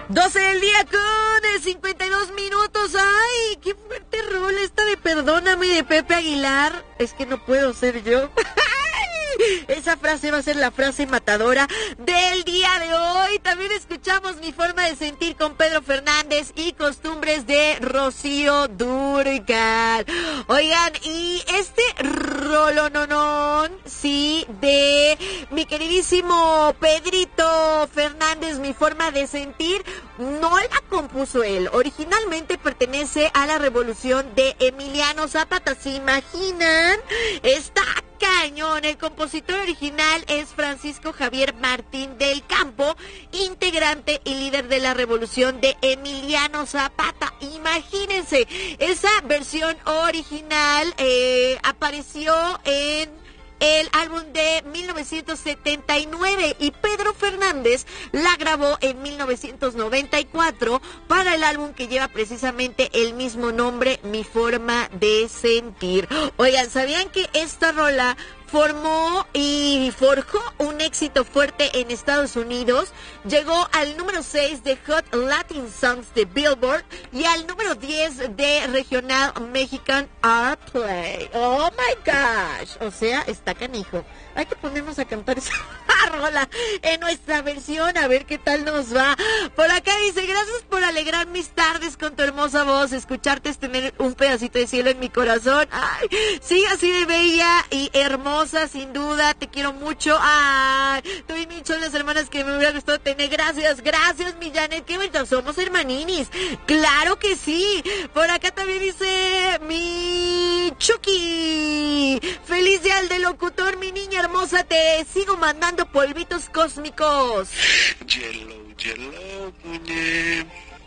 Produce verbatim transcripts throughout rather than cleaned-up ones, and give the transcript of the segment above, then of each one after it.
doce del día con cincuenta y dos minutos. Ay, qué fuerte rol esta de Perdóname de Pepe Aguilar. Es que no puedo ser yo. Esa frase va a ser la frase matadora del día de hoy. También escuchamos Mi Forma de Sentir con Pedro Fernández y Costumbres de Rocío Dúrcal. Oigan, y este rolononón, sí, de mi queridísimo Pedrito Fernández, Mi Forma de Sentir, no la compuso él. Originalmente pertenece a la revolución de Emiliano Zapata. ¿Se imaginan? Está cañón. El compositor original es Francisco Javier Martín del Campo, integrante y líder de la revolución de Emiliano Zapata. Imagínense, esa versión original eh, apareció en el álbum de mil novecientos setenta y nueve y Pedro Fernández la grabó en mil novecientos noventa y cuatro para el álbum que lleva precisamente el mismo nombre, Mi Forma de Sentir. Oigan, ¿sabían que esta rola formó y forjó un éxito fuerte en Estados Unidos? Llegó al número seis de Hot Latin Songs de Billboard y al número diez de Regional Mexican Airplay. Oh my gosh, o sea, está canijo. Hay que ponernos a cantar esa rola en nuestra versión, a ver qué tal nos va. Por acá dice, gracias por alegrar mis tardes con tu hermosa voz. Escucharte es tener un pedacito de cielo en mi corazón. Ay, sigue así de bella y hermosa, sin duda, te quiero mucho. Ay, tú y Micho, las hermanas que me hubiera gustado tener. Gracias, gracias, mi Janet, qué bonito, somos hermaninis. Claro que sí. Por acá también dice mi Chucky, feliz día al del locutor, mi niña hermosa, te sigo mandando polvitos cósmicos. Yellow, yellow, muñe.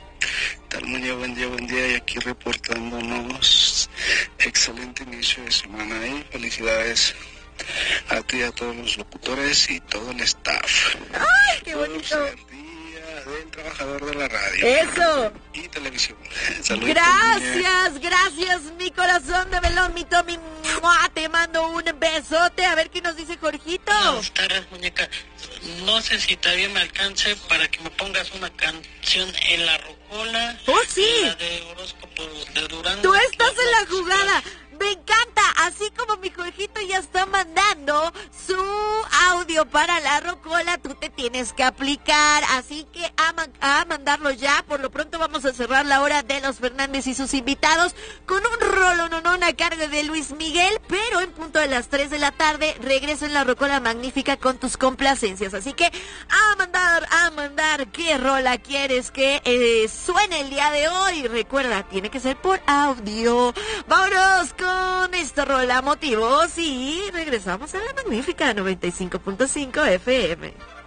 Tal muñe, buen día, buen día, y aquí reportándonos. Excelente inicio de semana y felicidades a ti, a todos los locutores y todo el staff. ¡Ay, qué bonito! Por ser día del trabajador de la radio. ¡Eso! Y televisión. Saludos. Gracias, gracias, mi corazón de melón, mi Tommy. ¡Mua! Te mando un besote. A ver qué nos dice Jorgito. Buenas tardes, muñeca. No sé si todavía me alcance para que me pongas una canción en la rocola. ¡Oh, sí! La de horóscopo de Durango. Tú estás en la jugada. Me encanta, así como mi Jorgito ya está mandando su audio para la rocola, tú te tienes que aplicar, así que a, man- a mandarlo ya. Por lo pronto vamos a cerrar la hora de los Fernández y sus invitados con un rolononón a cargo de Luis Miguel, pero en punto de las tres de la tarde regreso en la rocola magnífica con tus complacencias, así que a mandar, a mandar, ¿qué rola quieres que eh, suene el día de hoy? Recuerda, tiene que ser por audio. Vámonos con esta rola motivos y regresamos a la magnífica noventa y cinco punto cinco F M.